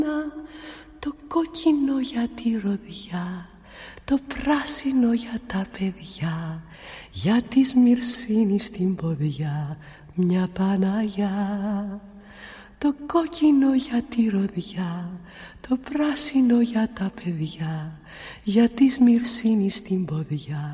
Το κόκκινο για τη ροδιά, το πράσινο για τα παιδιά, για τη Σμυρσίνη στην ποδιά μια Παναγιά. Το κόκκινο για τη ροδιά, το πράσινο για τα παιδιά, για τη Σμυρσίνη στην ποδιά